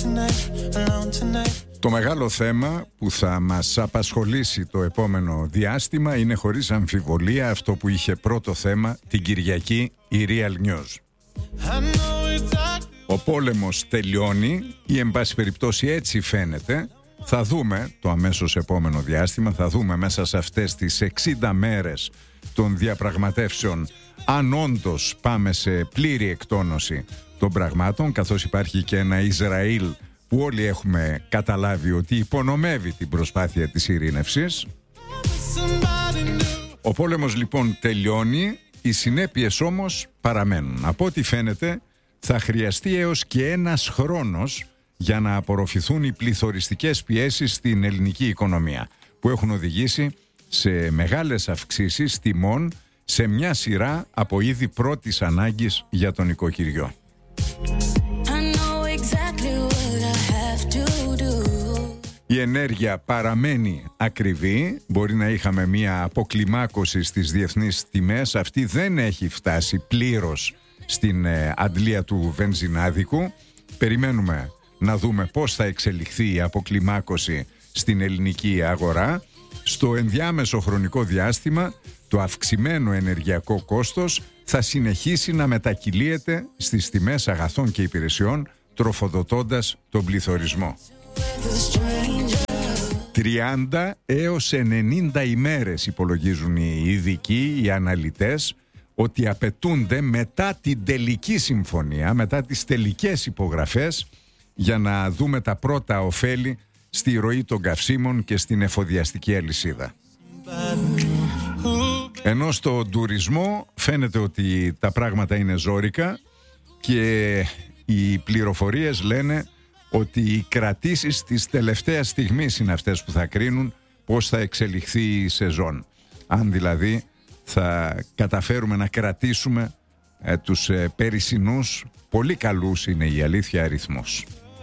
Το μεγάλο θέμα που θα μας απασχολήσει το επόμενο διάστημα είναι χωρίς αμφιβολία αυτό που είχε πρώτο θέμα την Κυριακή, η Real News. Ο πόλεμος τελειώνει ή εν πάση περιπτώσει έτσι φαίνεται. Θα δούμε το αμέσως επόμενο διάστημα, θα δούμε μέσα σε αυτές τις 60 μέρες των διαπραγματεύσεων αν όντως πάμε σε πλήρη εκτόνωση των πραγμάτων, καθώς υπάρχει και ένα Ισραήλ που όλοι έχουμε καταλάβει ότι υπονομεύει την προσπάθεια της ειρήνευσης. Ο πόλεμος λοιπόν τελειώνει, οι συνέπειες όμως παραμένουν. Από ό,τι φαίνεται θα χρειαστεί έως και ένας χρόνος για να απορροφηθούν οι πληθωριστικές πιέσεις στην ελληνική οικονομία, που έχουν οδηγήσει σε μεγάλες αυξήσεις τιμών σε μια σειρά από είδη πρώτης ανάγκης για τον οικοκυριό. Η ενέργεια παραμένει ακριβή, μπορεί να είχαμε μια αποκλιμάκωση στις διεθνείς τιμές, αυτή δεν έχει φτάσει πλήρως στην αντλία του βενζινάδικου. Περιμένουμε να δούμε πώς θα εξελιχθεί η αποκλιμάκωση στην ελληνική αγορά. Στο ενδιάμεσο χρονικό διάστημα το αυξημένο ενεργειακό κόστος θα συνεχίσει να μετακυλίεται στις τιμές αγαθών και υπηρεσιών, τροφοδοτώντας τον πληθωρισμό. 30 έως 90 ημέρες υπολογίζουν οι ειδικοί, οι αναλυτές, ότι απαιτούνται μετά την τελική συμφωνία, μετά τις τελικές υπογραφές, για να δούμε τα πρώτα ωφέλη στη ροή των καυσίμων και στην εφοδιαστική αλυσίδα. Ενώ στον τουρισμό φαίνεται ότι τα πράγματα είναι ζόρικα και οι πληροφορίες λένε ότι οι κρατήσεις της τελευταίας στιγμής είναι αυτές που θα κρίνουν πώς θα εξελιχθεί η σεζόν. Αν δηλαδή θα καταφέρουμε να κρατήσουμε τους περισσινούς, πολύ καλούς είναι η αλήθεια αριθμούς.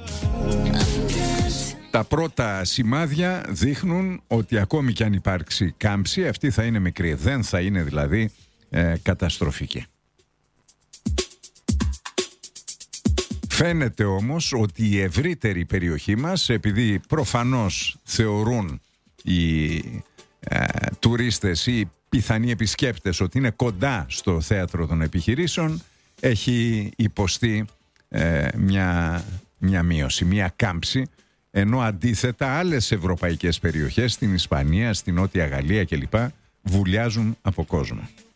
Τα πρώτα σημάδια δείχνουν ότι ακόμη κι αν υπάρξει κάμψη, αυτή θα είναι μικρή. Δεν θα είναι δηλαδή καταστροφική. Φαίνεται όμως ότι η ευρύτερη περιοχή μας, επειδή προφανώς θεωρούν οι τουρίστες ή πιθανοί επισκέπτες ότι είναι κοντά στο θέατρο των επιχειρήσεων, έχει υποστεί μια μείωση, μια κάμψη, ενώ αντίθετα άλλες ευρωπαϊκές περιοχές, στην Ισπανία, στην Νότια Γαλλία κλπ, βουλιάζουν από κόσμο.